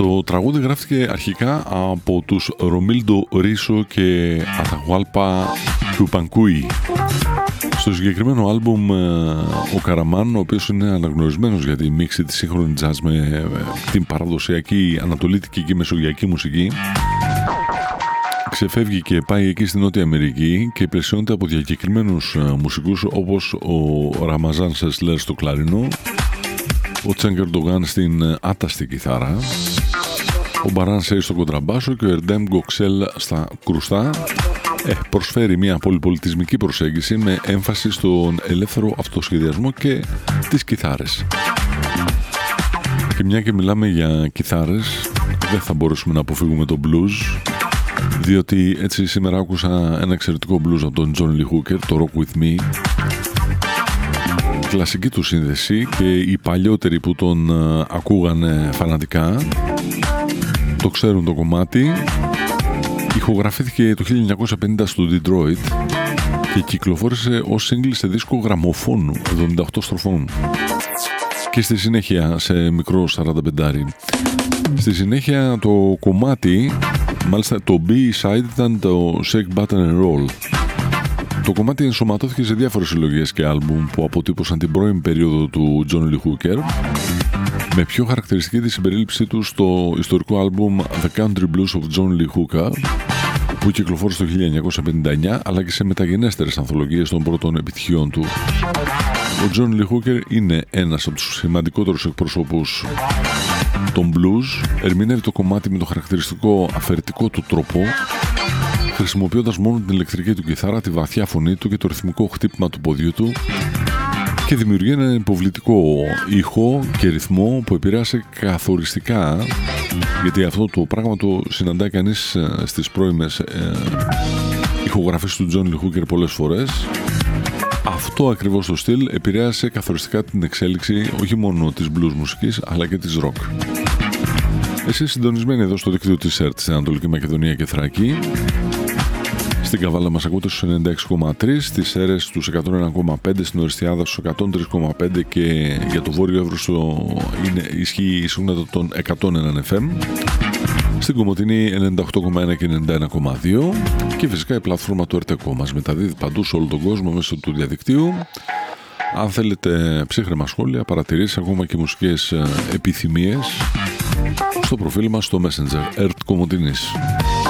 Το τραγούδι γράφτηκε αρχικά από τους Ρομίλντο Ρίσο και Αταγουάλπα Τουπανκούι. Στο συγκεκριμένο άλμπουμ ο Καραμάν, ο οποίος είναι αναγνωρισμένος για τη μίξη της σύγχρονη jazz με την παραδοσιακή ανατολίτικη και μεσογειακή μουσική, ξεφεύγει και πάει εκεί στην Νότια Αμερική και πλαισιώνεται από διακεκριμένους μουσικούς όπως ο Ραμαζάν Σεσλέρ στο κλαρινό, ο Τσέγκερ Ντογάν στην άταστη κιθάρα, ο Μπαράν Σέι στο κοντραμπάσο και ο Ερντέμ Γκοξέλ στα κρουστά. Προσφέρει μια πολυπολιτισμική προσέγγιση με έμφαση στον ελεύθερο αυτοσχεδιασμό και τις κιθάρες. Και μια και μιλάμε για κιθάρες, δεν θα μπορέσουμε να αποφύγουμε το blues, διότι έτσι σήμερα άκουσα ένα εξαιρετικό blues από τον John Lee Hooker, το Rock With Me. Κλασική του σύνδεση και οι παλιότεροι που τον ακούγανε φανατικά το ξέρουν το κομμάτι. Ηχογραφήθηκε το 1950 στο Detroit και κυκλοφόρησε ως σύγκλι σε δίσκο γραμμοφώνου 78 στροφών και στη συνέχεια σε μικρό 45. Στη συνέχεια το κομμάτι, μάλιστα το B-side, ήταν το Shake Button and Roll. Το κομμάτι ενσωματώθηκε σε διάφορες συλλογές και άλμπουμ που αποτύπωσαν την πρώην περίοδο του John Lee Hooker, με πιο χαρακτηριστική τη συμπερίληψή του στο ιστορικό άλμπουμ The Country Blues of John Lee Hooker, που κυκλοφόρησε το 1959, αλλά και σε μεταγενέστερες ανθολογίες των πρώτων επιτυχιών του. Ο John Lee Hooker είναι ένας από τους σημαντικότερους εκπροσώπους των blues. Ερμηνεύει το κομμάτι με το χαρακτηριστικό αφαιρετικό του τρόπο, χρησιμοποιώντας μόνο την ηλεκτρική του κιθάρα, τη βαθιά φωνή του και το ρυθμικό χτύπημα του ποδιού του, και δημιουργεί ένα υποβλητικό ήχο και ρυθμό που επηρέασε καθοριστικά, γιατί αυτό το πράγμα το συναντάει κανείς στις πρώιμες ηχογραφίες του John Lee Hooker πολλές φορές. Αυτό ακριβώς το στυλ επηρέασε καθοριστικά την εξέλιξη όχι μόνο της blues μουσικής αλλά και της rock. Εσείς συντονισμένοι εδώ στο δίκτυο της ΕΡΤ στην Ανατολική Μακεδονία και Θράκη. Στην Καβάλα μας ακούτε στους 96,3, στις Σέρρες στους 101,5, στην Οριστιάδα στους 103,5 και για το Βόρειο Εύρωστο ισχύει η σύνοδο των 101 FM. Στην Κομοτηνή 98,1 και 91,2 και φυσικά η πλατφόρμα του ΕΡΤ μας μεταδίδει παντού σε όλο τον κόσμο μέσω του διαδικτύου. Αν θέλετε ψύχρεμα σχόλια, παρατηρήσεις, ακόμα και μουσικές επιθυμίες, στο προφίλ μας στο Messenger ΕΡΤ Κομοτηνής.